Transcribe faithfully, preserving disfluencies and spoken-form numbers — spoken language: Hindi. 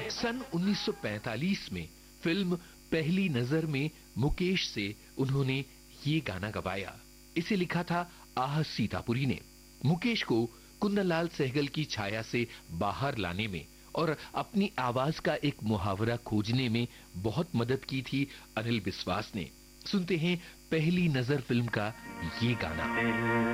सन उन्नीस सौ पैंतालीस में फिल्म पहली नजर में मुकेश से उन्होंने ये गाना गवाया। इसे लिखा था आह सीतापुरी ने। मुकेश को कुन्नलाल सहगल की छाया से बाहर लाने में और अपनी आवाज का एक मुहावरा खोजने में बहुत मदद की थी अनिल बिस्वास ने। सुनते हैं पहली नजर फिल्म का ये गाना।